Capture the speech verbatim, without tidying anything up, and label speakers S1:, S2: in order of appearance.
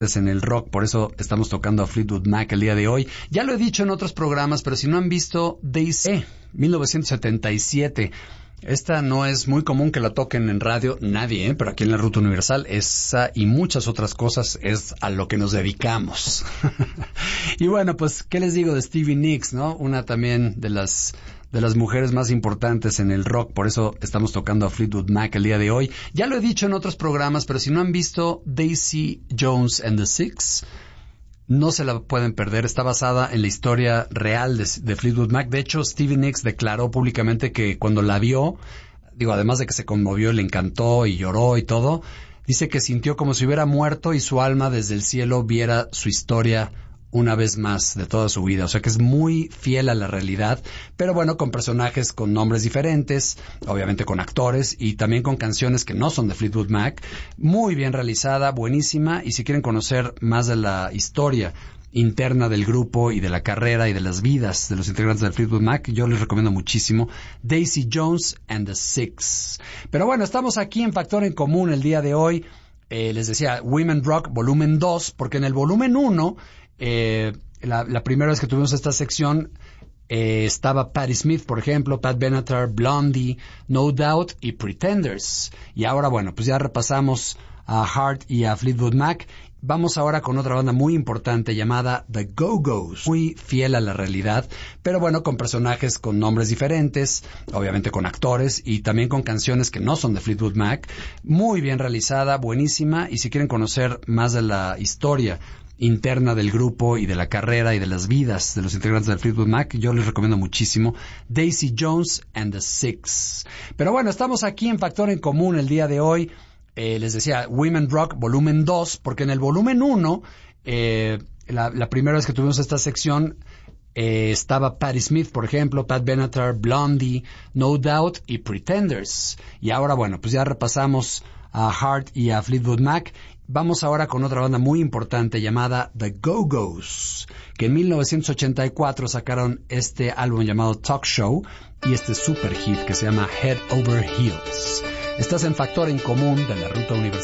S1: en el rock, por eso estamos tocando a Fleetwood Mac el día de hoy. Ya lo he dicho en otros programas, pero si no han visto Daisy, mil novecientos setenta y siete, esta no es muy común que la toquen en radio, nadie, ¿eh? Pero aquí en la Ruta Universal, esa y muchas otras cosas es a lo que nos dedicamos. Y bueno, pues, ¿qué les digo de Stevie Nicks, no? Una también de las de las mujeres más importantes en el rock, por eso estamos tocando a Fleetwood Mac el día de hoy. Ya lo he dicho en otros programas, pero si no han visto Daisy Jones and the Six, no se la pueden perder. Está basada en la historia real de, de Fleetwood Mac. De hecho, Stevie Nicks declaró públicamente que cuando la vio, digo, además de que se conmovió, le encantó y lloró y todo, dice que sintió como si hubiera muerto y su alma desde el cielo viera su historia una vez más de toda su vida. O sea que es muy fiel a la realidad, pero bueno, con personajes con nombres diferentes, obviamente con actores y también con canciones que no son de Fleetwood Mac. Muy bien realizada, buenísima, y si quieren conocer más de la historia interna del grupo y de la carrera y de las vidas de los integrantes de Fleetwood Mac, yo les recomiendo muchísimo Daisy Jones and the Six. Pero bueno, estamos aquí en Factor en Común el día de hoy. Eh, les decía, Women Rock volumen dos, porque en el volumen uno, Eh, la, la primera vez que tuvimos esta sección eh, estaba Patti Smith, por ejemplo, Pat Benatar, Blondie, No Doubt y Pretenders. Y ahora, bueno, pues ya repasamos a Heart y a Fleetwood Mac. Vamos ahora con otra banda muy importante llamada The Go-Go's, muy fiel a la realidad, pero bueno, con personajes con nombres diferentes, obviamente con actores y también con canciones que no son de Fleetwood Mac. Muy bien realizada, buenísima, y si quieren conocer más de la historia interna del grupo y de la carrera y de las vidas de los integrantes del Fleetwood Mac, yo les recomiendo muchísimo Daisy Jones and the Six. Pero bueno, estamos aquí en Factor en Común el día de hoy. Eh, les decía, Women Rock volumen dos, porque en el volumen uno, eh, la, la primera vez que tuvimos esta sección, eh, estaba Patti Smith, por ejemplo, Pat Benatar, Blondie, No Doubt y Pretenders. Y ahora, bueno, pues ya repasamos a Heart y a Fleetwood Mac. Vamos ahora con otra banda muy importante llamada The Go-Go's, que en mil novecientos ochenta y cuatro sacaron este álbum llamado Talk Show y este super hit que se llama Head Over Heels. Estás en Factor en Común de la Ruta Universal.